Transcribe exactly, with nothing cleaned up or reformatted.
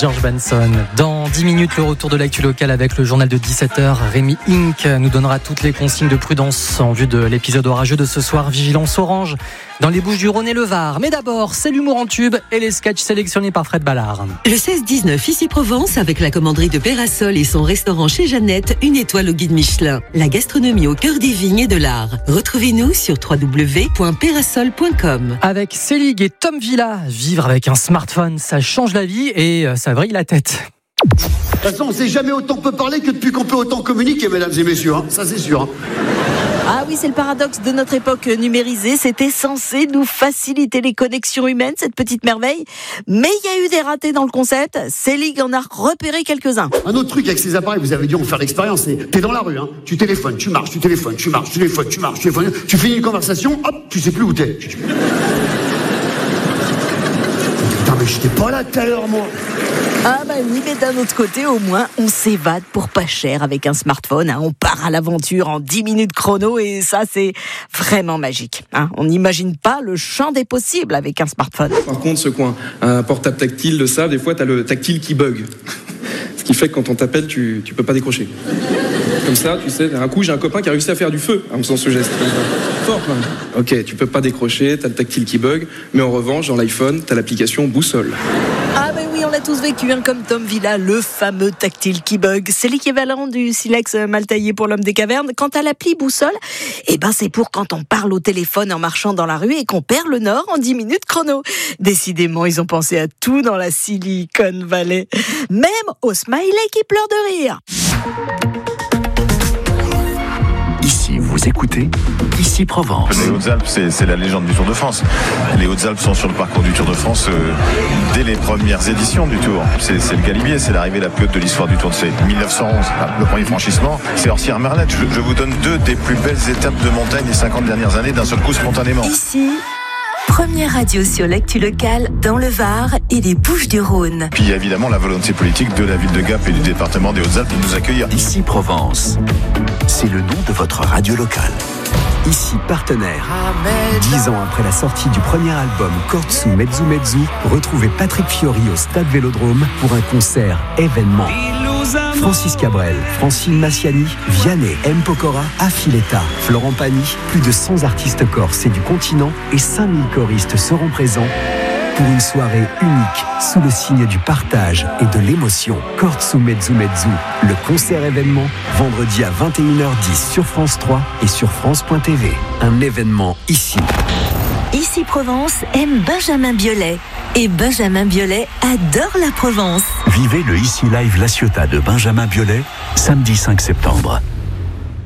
George Benson. Dans dix minutes, le retour de l'actu locale avec le journal de dix-sept heures. Rémi Inc nous donnera toutes les consignes de prudence en vue de l'épisode orageux de ce soir. Vigilance orange dans les Bouches-du-Rhône et le Var. Mais d'abord, c'est l'humour en tube et les sketchs sélectionnés par Fred Ballard. Le seize dix-neuf, ici Provence, avec la commanderie de Pérasol et son restaurant chez Jeannette, une étoile au guide Michelin. La gastronomie au cœur des vignes et de l'art. Retrouvez-nous sur w w w point pérasol point com. Avec Célig et Tom Villa, vivre avec un smartphone, ça change la vie et ça vrille la tête. De toute façon, on ne sait jamais autant peut parler que depuis qu'on peut autant communiquer, mesdames et messieurs. Hein. Ça, c'est sûr. Hein. Ah oui, c'est le paradoxe de notre époque numérisée. C'était censé nous faciliter les connexions humaines, cette petite merveille. Mais il y a eu des ratés dans le concept. Célig en a repéré quelques-uns. Un autre truc avec ces appareils, vous avez dû en faire l'expérience, c'est t'es dans la rue, hein, tu téléphones, tu marches, tu téléphones, tu marches, tu téléphones, tu marches, tu téléphones, tu finis une conversation, hop, tu sais plus où t'es. Putain, mais j'étais pas là tout à l'heure, moi. Ah bah oui, mais d'un autre côté, au moins, on s'évade pour pas cher avec un smartphone. Hein. On part à l'aventure en dix minutes chrono et ça, c'est vraiment magique. Hein. On n'imagine pas le champ des possibles avec un smartphone. Par contre, ce coin, un portable tactile le savent, des fois, t'as le tactile qui bug. Ce qui fait que quand on t'appelle, tu, tu peux pas décrocher. Comme ça, tu sais, un coup, j'ai un copain qui a réussi à faire du feu en faisant ce geste. Fort, quand même. Ok, tu peux pas décrocher, t'as le tactile qui bug, mais en revanche, dans l'iPhone, t'as l'application boussole. Ah ben oui, on l'a tous vécu, hein, comme Tom Villa, le fameux tactile qui bug. C'est l'équivalent du silex mal taillé pour l'homme des cavernes. Quant à l'appli boussole, eh ben c'est pour quand on parle au téléphone en marchant dans la rue et qu'on perd le nord en dix minutes chrono. Décidément, ils ont pensé à tout dans la Silicon Valley. Même au smiley qui pleure de rire. Ici, vous écoutez Ici Provence. Les Hautes-Alpes, c'est, c'est la légende du Tour de France. Les Hautes-Alpes sont sur le parcours du Tour de France euh, dès les premières éditions du Tour. C'est, c'est le Galibier, c'est l'arrivée la plus haute de l'histoire du Tour. C'est dix-neuf cent onze, le premier franchissement. C'est Orsières-Merlette. Je, je vous donne deux des plus belles étapes de montagne des cinquante dernières années d'un seul coup spontanément. Ici, première radio sur l'actu locale dans le Var et les Bouches-du-Rhône. Puis il y a évidemment la volonté politique de la ville de Gap et du département des Hautes-Alpes de nous accueillir. Ici Provence, c'est le nom de votre radio locale. Ici partenaire. Dix ans après la sortie du premier album Cortsu Mezzu Mezzu, retrouvez Patrick Fiori au Stade Vélodrome pour un concert événement. Francis Cabrel, Francine Massiani, Vianney, M. Pokora, Affiletta, Florent Pagny, plus de cent artistes corses et du continent et cinq mille choristes seront présents pour une soirée unique sous le signe du partage et de l'émotion. Cortsu Mezzu Mezzu, le concert événement, vendredi à vingt et une heures dix sur France trois et sur France point T V. Un événement ici. Ici Provence aime Benjamin Biolay. Et Benjamin Biolay adore la Provence. Vivez le Ici Live La Ciotat de Benjamin Biolay, samedi cinq septembre.